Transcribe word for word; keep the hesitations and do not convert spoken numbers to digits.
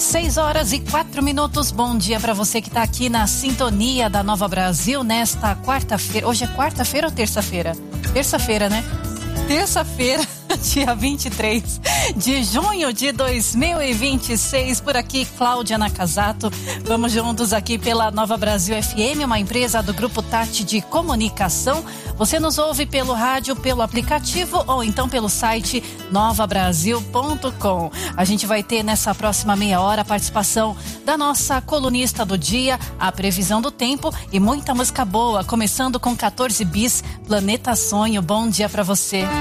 seis horas e quatro minutos. Bom dia para você que está aqui na sintonia da Nova Brasil nesta quarta-feira. Hoje é quarta-feira ou terça-feira? Terça-feira, né? Terça-feira, dia vinte e três de junho de dois mil e vinte e seis. Por aqui, Cláudia Nakazato. Vamos juntos aqui pela Nova Brasil F M, uma empresa do Grupo Tati de Comunicação. Você nos ouve pelo rádio, pelo aplicativo ou então pelo site nova brasil ponto com. A gente vai ter nessa próxima meia hora a participação da nossa colunista do dia, a previsão do tempo e muita música boa, começando com quatorze bis, Planeta Sonho. Bom dia para você.